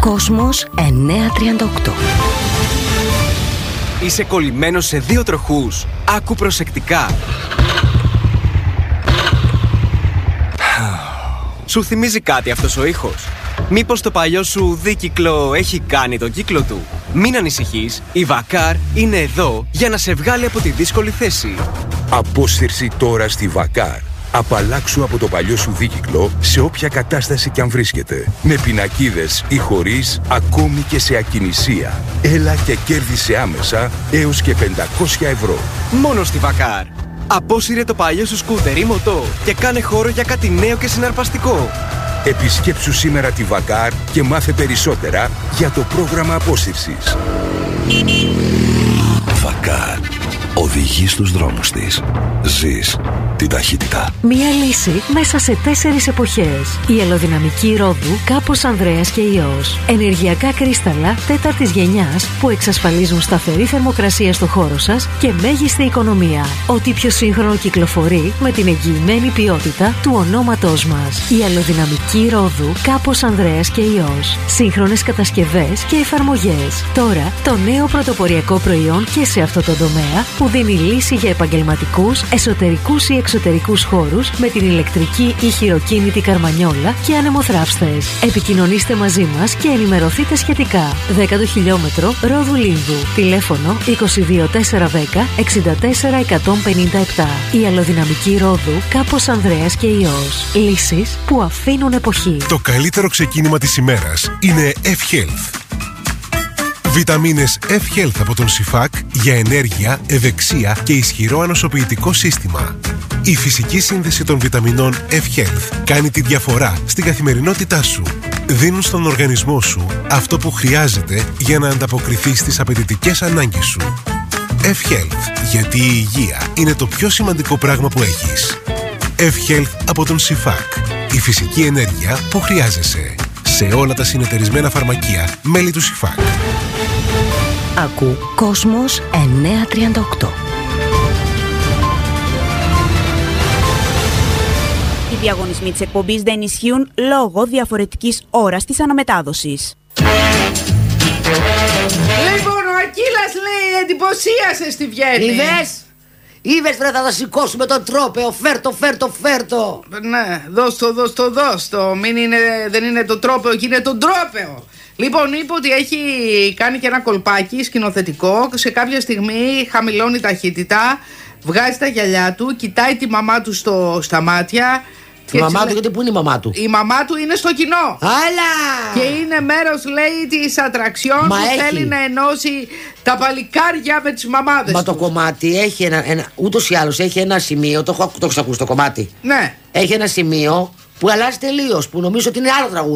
Κόσμος 938. Είσαι κολλημένος σε 2 τροχούς. Άκου προσεκτικά. Σου θυμίζει κάτι αυτός ο ήχος? Μήπως το παλιό σου δίκυκλο έχει κάνει τον κύκλο του? Μην ανησυχείς, η Vacar είναι εδώ για να σε βγάλει από τη δύσκολη θέση. Απόσυρση τώρα στη Vacar. Απαλλάξου από το παλιό σου δίκυκλο σε όποια κατάσταση κι αν βρίσκεται. Με πινακίδες ή χωρίς, ακόμη και σε ακινησία. Έλα και κέρδισε άμεσα έως και 500 ευρώ. Μόνο στη Vacar. Απόσυρε το παλιό σου σκούτερ ή μοτό και κάνε χώρο για κάτι νέο και συναρπαστικό. Επισκέψου σήμερα τη Vacar και μάθε περισσότερα για το πρόγραμμα απόσυρσης. Vacar. Οδηγεί στους δρόμους της. Ζεις την ταχύτητα. Μία λύση μέσα σε 4 εποχές. Η αλλοδυναμική ρόδου Κάπος Ανδρέας και Υιός. Ενεργειακά κρίσταλα 4ης γενιάς που εξασφαλίζουν σταθερή θερμοκρασία στο χώρο σας και μέγιστη οικονομία. Ό,τι πιο σύγχρονο κυκλοφορεί με την εγγυημένη ποιότητα του ονόματός μας. Η αλλοδυναμική ρόδου Κάπος Ανδρέας και Υιός. Σύγχρονες κατασκευές και εφαρμογές. Τώρα το νέο πρωτοποριακό προϊόν και σε αυτό το τομέα που δίνει λύση για επαγγελματικούς, εσωτερικούς ή εξωτερικούς χώρους με την ηλεκτρική ή χειροκίνητη καρμανιόλα και ανεμοθράυστες. Επικοινωνήστε μαζί μας και ενημερωθείτε σχετικά. 10ο χιλιόμετρο Ρόδου Λίνδου. Τηλέφωνο 22410 64 157. Η αλλοδυναμική ρόδου Κάπος Ανδρέας και Υιός. Λύσεις που αφήνουν εποχή. Το καλύτερο ξεκίνημα της ημέρας είναι F-Health. Βιταμίνες F-Health από τον Sifac για ενέργεια, ευεξία και ισχυρό ανοσοποιητικό σύστημα. Η φυσική σύνδεση των βιταμινών F-Health κάνει τη διαφορά στην καθημερινότητά σου. Δίνουν στον οργανισμό σου αυτό που χρειάζεται για να ανταποκριθεί στις απαιτητικές ανάγκες σου. F-Health, γιατί η υγεία είναι το πιο σημαντικό πράγμα που έχεις. F-Health από τον Sifac. Η φυσική ενέργεια που χρειάζεσαι. Σε όλα τα συνεταιρισμένα φαρμακεία μέλη του Sifac. Ακού Κόσμος 938. Οι διαγωνισμοί της εκπομπής δεν ισχύουν λόγω διαφορετικής ώρας της αναμετάδοσης. Λοιπόν, ο Ακύλας λέει εντυπωσίασε στη Βιέννη. Είδες βρε, θα τα σηκώσουμε τον τρόπεο. Φέρτο. Ναι, δώσ' το. Δεν είναι το τρόπεο, είναι τον τρόπεο. Λοιπόν, είπε ότι έχει κάνει και ένα κολπάκι σκηνοθετικό. Σε κάποια στιγμή χαμηλώνει ταχύτητα, βγάζει τα γυαλιά του, κοιτάει τη μαμά του στα μάτια. Τη μαμά του, γιατί πού είναι η μαμά του? Η μαμά του είναι στο κοινό. Άλλα! Και είναι μέρος, λέει, της ατραξιόν που θέλει να ενώσει τα παλικάρια με τις μαμάδες. Μα τους. Το κομμάτι έχει ούτως ή άλλως έχει ένα σημείο. Το έχεις ακούσει το κομμάτι? Ναι. Έχει ένα σημείο που αλλάζει τελείως, που νομίζω ότι είναι άλλο τραγούδι.